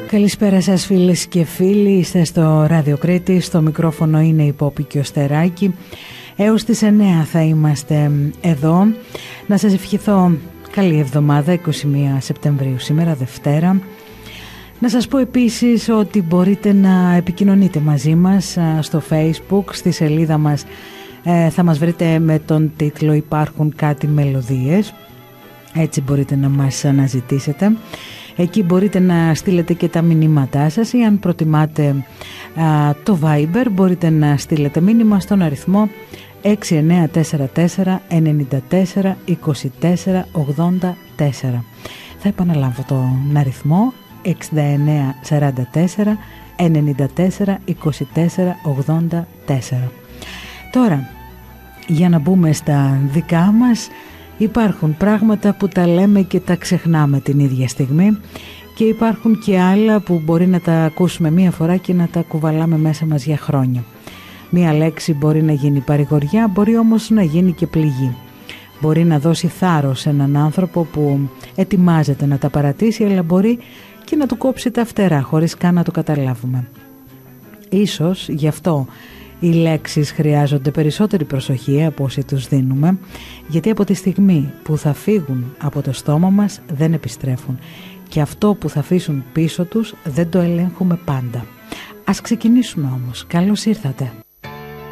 Καλησπέρα σας φίλες και φίλοι, είστε στο Ράδιο Κρήτη, στο μικρόφωνο είναι η Πόπη και ο Στεράκη. Έως τις 9 θα είμαστε εδώ. Να σας ευχηθώ καλή εβδομάδα, 21 Σεπτεμβρίου σήμερα, Δευτέρα. Να σας πω επίσης ότι μπορείτε να επικοινωνείτε μαζί μας στο Facebook, στη σελίδα μας θα μας βρείτε με τον τίτλο «Υπάρχουν κάτι μελωδίες», έτσι μπορείτε να μας αναζητήσετε. Εκεί μπορείτε να στείλετε και τα μηνύματά σας ή αν προτιμάτε το Viber μπορείτε να στείλετε μήνυμα στον αριθμό 6944 94 24 84. Θα επαναλάβω τον αριθμό 6944 94 24 84. Τώρα, για να μπούμε στα δικά μας, υπάρχουν πράγματα που τα λέμε και τα ξεχνάμε την ίδια στιγμή και υπάρχουν και άλλα που μπορεί να τα ακούσουμε μία φορά και να τα κουβαλάμε μέσα μας για χρόνια. Μία λέξη μπορεί να γίνει παρηγοριά, μπορεί όμως να γίνει και πληγή. Μπορεί να δώσει θάρρος σε έναν άνθρωπο που ετοιμάζεται να τα παρατήσει, αλλά μπορεί και να του κόψει τα φτερά χωρίς καν να το καταλάβουμε. Ίσως γι' αυτό οι λέξεις χρειάζονται περισσότερη προσοχή από όσοι τους δίνουμε, γιατί από τη στιγμή που θα φύγουν από το στόμα μας δεν επιστρέφουν και αυτό που θα αφήσουν πίσω τους δεν το ελέγχουμε πάντα. Ας ξεκινήσουμε όμως. Καλώς ήρθατε.